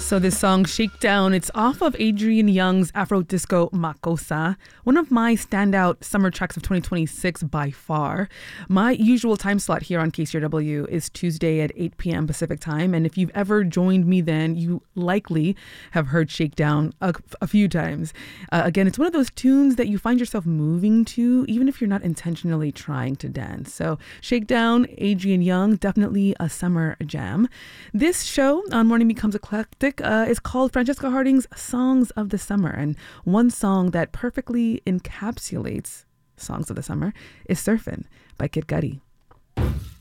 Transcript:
So this song, Shakedown, it's off of Adrian Young's Afro Disco Makossa, one of my standout summer tracks of 2026 by far. My usual time slot here on KCRW is Tuesday at 8 p.m. Pacific time, and if you've ever joined me then, you likely have heard Shakedown a few times. Again, it's one of those tunes that you find yourself moving to, even if you're not intentionally trying to dance. So Shakedown, Adrian Young, definitely a summer jam. This show on Morning Becomes Eclectic is called Francesca Harding's Songs of the Summer. And one song that perfectly encapsulates Songs of the Summer is Surfin' by Kid Cudi.